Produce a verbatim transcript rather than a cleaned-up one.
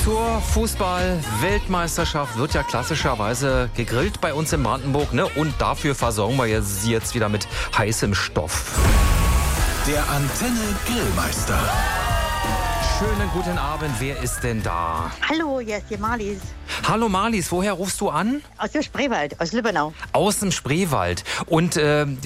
Zur Fußball-Weltmeisterschaft wird ja klassischerweise gegrillt bei uns in Brandenburg, ne? Und dafür versorgen wir Sie jetzt wieder mit heißem Stoff. Der Antenne Grillmeister. Schönen guten Abend, wer ist denn da? Hallo, hier ist die Marlies. Hallo Marlies, woher rufst du an? Aus dem Spreewald, aus Lübbenau. Aus dem Spreewald. Und äh,